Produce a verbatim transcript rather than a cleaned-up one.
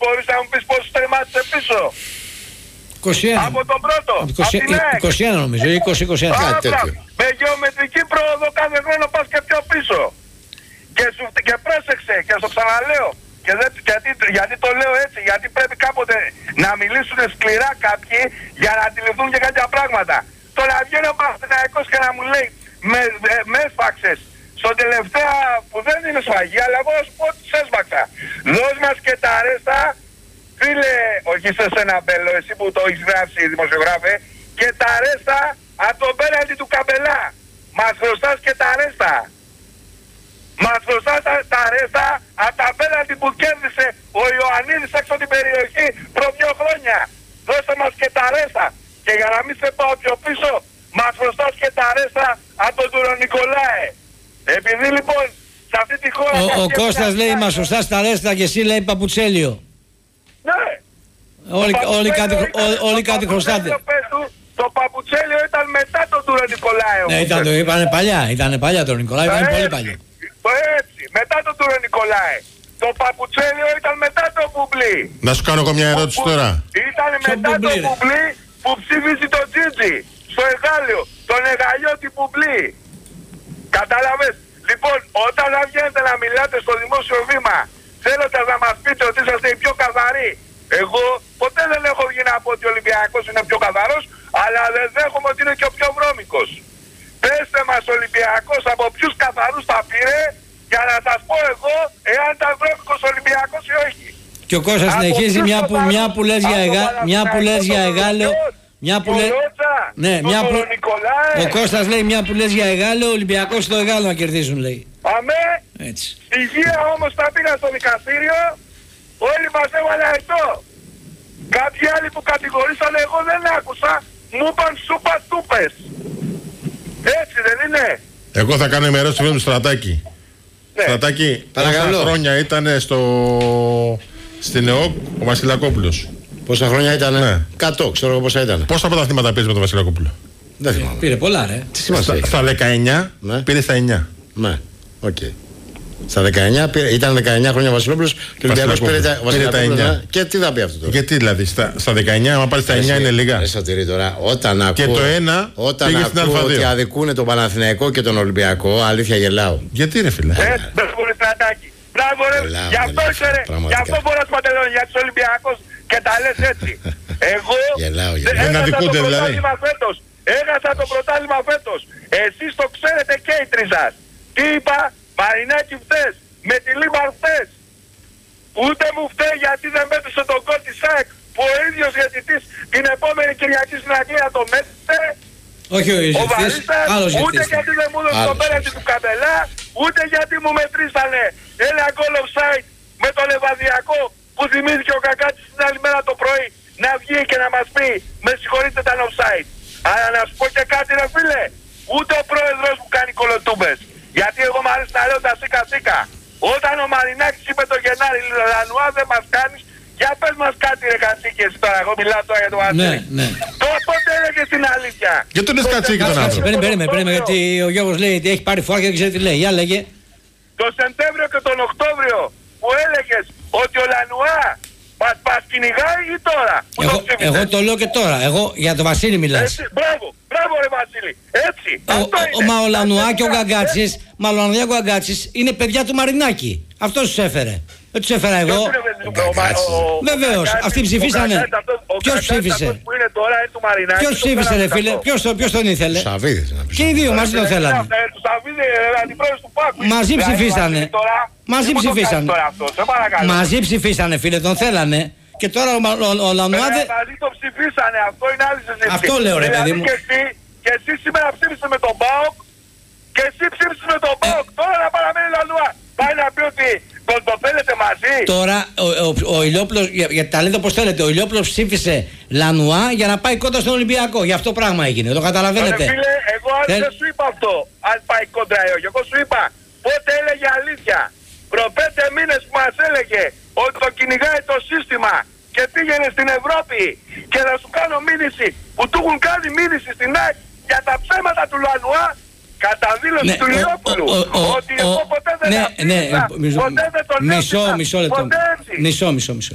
μπορείς να μου πεις πόσους τερμάτισε πίσω? είκοσι ένα. Από τον πρώτο. Από είκοσι, από την ΑΕΚ. είκοσι ένα νομίζω, είκοσι είκοσι ένα. Άρα, με γεωμετρική πρόοδο κάθε χρόνο πας και πιο πίσω. Και, σου, και πρόσεξε και στο ξαναλέω. Και δεν, γιατί, γιατί το λέω έτσι, γιατί πρέπει κάποτε να μιλήσουν σκληρά κάποιοι για να αντιληφθούν και κάποια πράγματα. Τώρα βγαίνει ο Παναθηναϊκός και να μου λέει με, με, με έσφαξες στο τελευταία που δεν είναι σφαγή, αλλά εγώ σου πω ότι σε έσφαξα. Δώσ' μας και τα αρέστα, φίλε, όχι σε σένα Μπέλο, εσύ που το έχεις γράψει δημοσιογράφε, και τα αρέστα από τον πέναλτι του Καμπελά. Μας χρωστάς και τα αρέστα. Μας χρωστάς τα, τα αρέστα από τα πέναλτι που κέρδισε ο Ιωαννίδης έξω την περιοχή προ δύο χρόνια. Δώστε μας και τα αρέστα. Και για να μην σε πάω πιο πίσω, μας χρωστάς και τα αρέστα από τον Τουρονικολάε. Επειδή λοιπόν σε αυτή τη χώρα... Ο, ο Κώστας λέει μας χρωστάς τα αρέστα και εσύ λέει Παπουτσέλιο. Ναι. Όλοι, όλοι, κάτι, όλοι, όλοι κάτι χρωστάτε. Το Παπουτσέλιο ήταν μετά τον Τουρονικολάε. Ναι, ήταν το είπανε παλιά, ήταν παλιά τον Νικολάε, ήταν πολύ παλιά. Το έτσι, μετά τον Τουρονικολάε. Το Παπουτσέλιο ήταν μετά τον Μπουμπλί. Να σου κάνω εγώ μια ερώτηση τώρα. Ήταν μετά τον Μπουμπλί που ψήφισε το Τζίτζι στο Εγάλιο, τον Εγαλιώτη Μπουμπλί. Κατάλαβες. Λοιπόν, όταν θα βγαίνετε να μιλάτε στο δημόσιο βήμα, θέλοντας να μας πείτε ότι είσαστε οι πιο καθαροί. Εγώ ποτέ δεν έχω βγει να πω ότι ο Ολυμπιακός είναι πιο καθαρός, αλλά δεν δέχομαι ότι είναι και ο πιο βρώμικος. Πέστε μας ο Ολυμπιακός από ποιους καθαρούς τα πήρε, για να σας πω εγώ εάν ήταν βρώμικος ο Ολυμπιακός ή όχι. Και ο Κώστας συνεχίζει μια που, μια που λες για εγά, μια που λες για Εγάλεο. Μια που λέ... ναι, μια που... Ο Κώστας λέει μια που λες για Εγάλεο, ο Ολυμπιακός στο Εγάλεο να κερδίζουν λέει. Αμέ, έτσι. Στοιχεία όμως τα πήγα στο δικαστήριο, όλοι μας έβαλε αυτό. Κάποιοι άλλοι που κατηγορήσανε εγώ δεν άκουσα, μου είπαν σούπα τούπες. Έτσι δεν είναι? Εγώ θα κάνω ημερώσεις του Στρατάκη. Ναι. Στρατάκη, πόσα χρόνια ήταν στο... στην ΕΟΚ ο Βασιλακόπουλος? Πόσα χρόνια ήταν? Ναι. εκατό, ξέρω εγώ πόσα ήταν. Πόσα πρωταθλήματα παίζει με τον Βασιλακόπουλο? Δεν θυμάμαι. Πήρε πολλά ρε. Τι σημασία στα, στα δεκαεννιά ναι. Πήρε στα εννιά. Ναι, οκ. Okay. Στα δεκαεννιά πήρε, ήταν δεκαεννιά χρόνια ο Βασιλόπουλος και ο Ολυμπιακός πήρε, πήρε τα εννιά. Και τι θα πει αυτό τώρα? Γιατί δηλαδή στα, στα δεκαεννιά, άμα πάρει στα εννιά είναι λίγα. Εσωτερή τώρα, όταν ακούω, και το ένα όταν πήγε στην ακούω ότι Α2. αδικούνε τον Παναθηναϊκό και τον Ολυμπιακό, αλήθεια γελάω. Γιατί ρε φίλε? Ε, δεν μπορεί Στρατάκη. Μπράβο ρε, γι' αυτό ξέρε, γι' αυτό μπορώ να σπατελώνει, γιατί είσαι Ολυμπιακός και τα λες έτσι. Εγώ έχασα το πρωτάθλημα φέτος. Έχασα το πρωτάθλημα φέτος. Εσείς το ξέρετε και οι τρεις σας. Τι είπα? Μαρινάκη φταίς. Με τη Λίμπαρ φταίς. Ούτε μου φταίει γιατί δεν μέτρησε τον γκολ της ΑΕΚ που ο ίδιος διαιτητής την επόμενη Κυριακή στην Αγγλία το μέτρησε. Όχι ο ίδιος διαιτητής, άλλος διαιτητής. Ούτε γιατί δεν μου έδωσε το πέναλτι του Καμπελά, ούτε γιατί μου μετρήσανε ένα γκολ offside με το Λεβαδιακό που θυμήθηκε ο Κακάτσης την άλλη μέρα το πρωί να βγει και να μας πει με συγχωρείτε ήταν offside. Αλλά να σου πω και κάτι ρε φίλε, ούτε ο πρόεδρος που κάνει κολοτούμπες. Γιατί εγώ μου αρέσει να λέω τα σίκα σίκα. Όταν ο Μαρινάκης είπε το Γενάρη Λανουά δεν μας κάνεις, για πες μας κάτι ρε κατσίκη εσύ τώρα, εγώ μιλάω τώρα για το Βασίλη. Ναι, ναι. Πότε έλεγες την αλήθεια? Γιατί τον λες κατσίκη τον άνθρωπο? Περίμενε, περίμενε, περίμενε, γιατί ο Γιώργος λέει ότι έχει πάρει φορά και δεν ξέρει τι λέει. Για λέγε. Το Σεπτέμβριο και τον Οκτώβριο που έλεγες ότι ο Λανουά μας, μας κυνηγάει ή τώρα? Εγώ, το εγώ το λέω και τώρα. Εγώ για τον Βασίλη μιλάς. Έτσι, μπράβο, μπράβο ρε Βασίλη. Έτσι. Ο, αυτό ο, είναι. μα ο Λανουά και ο Γκαγκάτσης, μα ο Λανουά και ο Γκαγκάτσης είναι παιδιά του Μαρινάκη. Αυτός τους έφερε. Δεν τους έφερα εγώ. Βεβαίως, αυτοί ψηφίσανε. Ποιος ψήφισε? Ποιος ψήφισε ρε φίλε? Ποιος τον ήθελε? Και οι δύο μαζί τον θέλανε. Μαζί ψηφίσανε. Μαζί ψηφίσανε. Μαζί ψηφίσανε φίλε, τον θέλανε. Και τώρα ο, ο, ο Λανουά δεν... Μαζί το ψηφίσανε, αυτό είναι άλλη συζήτηση. Αυτό λέω ρε παιδί μου. Και εσύ, και εσύ σήμερα ψήφισες με τον ΠΑΟΚ και εσύ ψήφισες με τον ΠΑΟΚ. Τώρα να παραμένει Λανουά. Πάει να πει ότι τον το θέλετε μαζί. Τώρα ο, ο, ο Ηλιόπουλος, για, για τα λέτε όπως θέλετε, ο Ηλιόπουλος ψήφισε Λανουά για να πάει κόντρα στον Ολυμπιακό. Γι' αυτό πράγμα έγινε, το καταλαβαίνετε. Ρε φίλε, εγώ αν Θέλ... δεν σου είπα αυτό, αν πάει κόντρα ή όχι. Εγώ σου είπα πότε έλεγε αλήθεια. Προ πέντε μήνες που μας έλεγε ότι το κυνηγάει το σύστημα και πήγαινε στην Ευρώπη και να σου κάνω μήνυση που του έχουν κάνει μήνυση στην ΑΕΚ για τα ψέματα του Λανουά κατά δήλωση ναι, του Ηλιόπουλου. Ότι εγώ ποτέ δεν ναι, ναι, ποτέ δεν τον μισό, μισό λεπτό. Μισό, μισό, μισό.